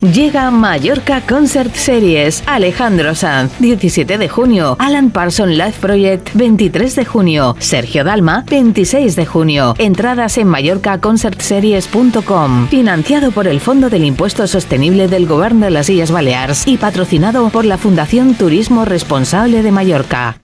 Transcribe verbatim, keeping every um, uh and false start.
Llega Mallorca Concert Series. Alejandro Sanz, diecisiete de junio. Alan Parsons Live Project, veintitrés de junio. Sergio Dalma, veintiséis de junio. Entradas en mallorca concert series punto com. Financiado por el Fondo del Impuesto Sostenible del Govern de las Illes Balears y patrocinado por la Fundación Turismo Responsable de Mallorca.